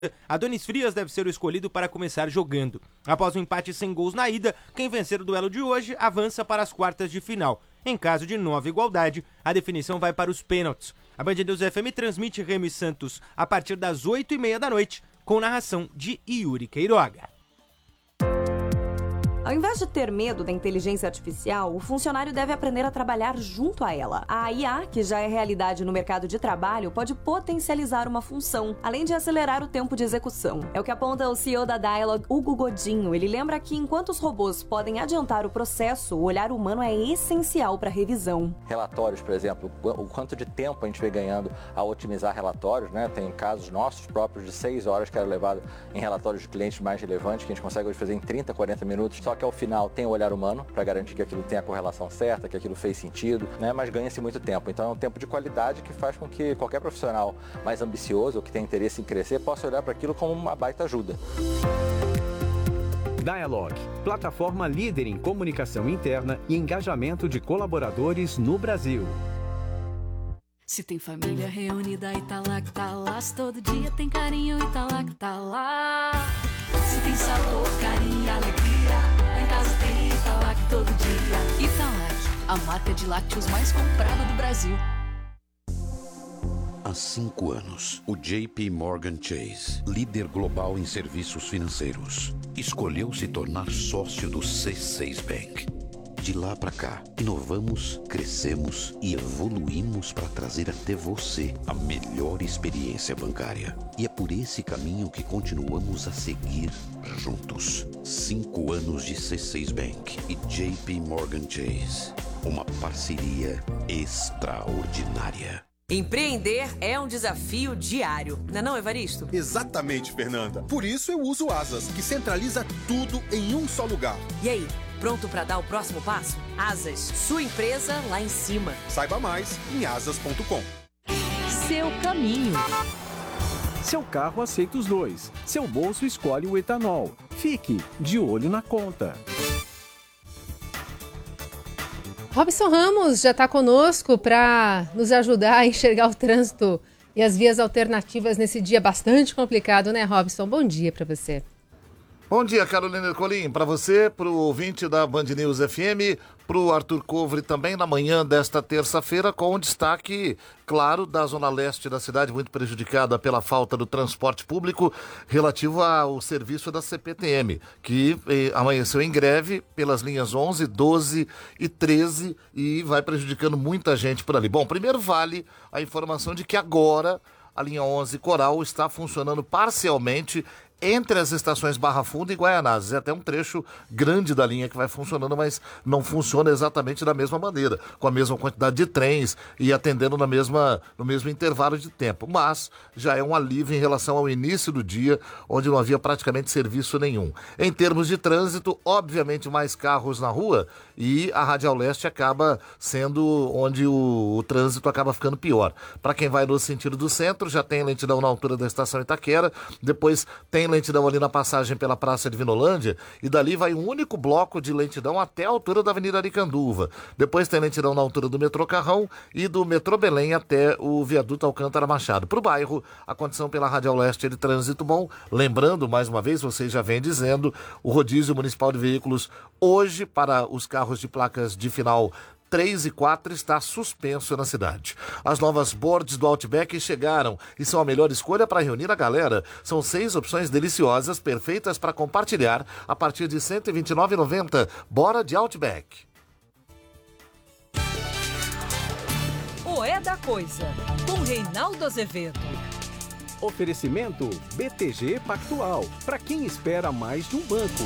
Adonis Frias deve ser o escolhido para começar jogando. Após um empate sem gols na ida, quem vencer o duelo de hoje avança para as quartas de final. Em caso de nova igualdade, a definição vai para os pênaltis. A Band News FM transmite Remo e Santos a partir das 8h30 da noite, com narração de Yuri Queiroga. Ao invés de ter medo da inteligência artificial, o funcionário deve aprender a trabalhar junto a ela. A IA, que já é realidade no mercado de trabalho, pode potencializar uma função, além de acelerar o tempo de execução. É o que aponta o CEO da Dialog, Hugo Godinho. Ele lembra que enquanto os robôs podem adiantar o processo, o olhar humano é essencial para a revisão. Relatórios, por exemplo, o quanto de tempo a gente vem ganhando a otimizar relatórios, né? Tem casos nossos próprios de 6 horas que era levado em relatórios de clientes mais relevantes, que a gente consegue hoje fazer em 30, 40 minutos. Só que ao final tem o olhar humano para garantir que aquilo tenha a correlação certa, que aquilo fez sentido, né? Mas ganha-se muito tempo. Então é um tempo de qualidade que faz com que qualquer profissional mais ambicioso ou que tenha interesse em crescer possa olhar para aquilo como uma baita ajuda. Dialog, plataforma líder em comunicação interna e engajamento de colaboradores no Brasil. Se tem família reunida e tá lá que tá lá, se todo dia tem carinho e tá lá que tá lá. Se tem sabor, carinho e alegria, lá em casa tem Italac todo dia. Italac, a marca de lácteos mais comprada do Brasil. Há 5 anos, o JP Morgan Chase, líder global em serviços financeiros, escolheu se tornar sócio do C6 Bank. De lá para cá, inovamos, crescemos e evoluímos para trazer até você a melhor experiência bancária. E é por esse caminho que continuamos a seguir juntos. 5 anos de C6 Bank e JP Morgan Chase. Uma parceria extraordinária. Empreender é um desafio diário, não é, Evaristo? Exatamente, Fernanda. Por isso eu uso o Asas, que centraliza tudo em um só lugar. E aí, pronto para dar o próximo passo? Asas, sua empresa lá em cima. Saiba mais em asas.com. Seu caminho. Seu carro aceita os dois. Seu bolso escolhe o etanol. Fique de olho na conta. Robson Ramos já está conosco para nos ajudar a enxergar o trânsito e as vias alternativas nesse dia bastante complicado, né, Robson? Bom dia para você. Bom dia, Carolina Ercolim, para você, para o ouvinte da Band News FM, para o Arthur Covre também na manhã desta terça-feira, com um destaque, claro, da zona leste da cidade, muito prejudicada pela falta do transporte público, relativo ao serviço da CPTM, que amanheceu em greve pelas linhas 11, 12 e 13 e vai prejudicando muita gente por ali. Bom, primeiro vale a informação de que agora a linha 11 Coral está funcionando parcialmente entre as estações Barra Funda e Guaianazes. É até um trecho grande da linha que vai funcionando, mas não funciona exatamente da mesma maneira, com a mesma quantidade de trens e atendendo no mesmo intervalo de tempo. Mas já é um alívio em relação ao início do dia, onde não havia praticamente serviço nenhum. Em termos de trânsito, obviamente mais carros na rua e a Radial Leste acaba sendo onde o trânsito acaba ficando pior. Para quem vai no sentido do centro, já tem lentidão na altura da estação Itaquera, depois tem lentidão ali na passagem pela Praça de Vinolândia e dali vai um único bloco de lentidão até a altura da Avenida Aricanduva. Depois tem lentidão na altura do metrô Carrão e do metrô Belém até o viaduto Alcântara Machado. Para o bairro, a condição pela Radial Leste é de trânsito bom. Lembrando, mais uma vez, vocês já vêm dizendo, o rodízio municipal de veículos hoje para os carros de placas de final 3 e 4 está suspenso na cidade. As novas boards do Outback chegaram e são a melhor escolha para reunir a galera. São 6 opções deliciosas, perfeitas para compartilhar a partir de R$ 129,90. Bora de Outback. O É da Coisa, com Reinaldo Azevedo. Oferecimento BTG Pactual, para quem espera mais de um banco.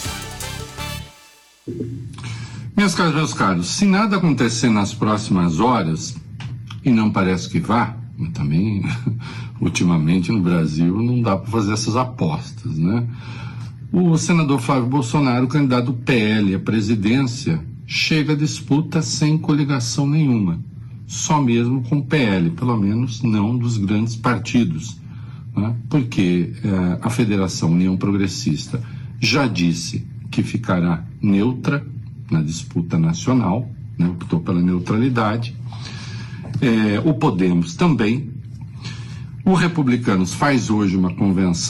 Meus caros, se nada acontecer nas próximas horas, e não parece que vá, mas também, ultimamente no Brasil, não dá para fazer essas apostas, né? O senador Flávio Bolsonaro, candidato do PL à presidência, chega à disputa sem coligação nenhuma, só mesmo com o PL, pelo menos não dos grandes partidos, né? Porque a Federação União Progressista já disse que ficará neutra na disputa nacional, né, optou pela neutralidade. O Podemos também. O Republicanos faz hoje uma convenção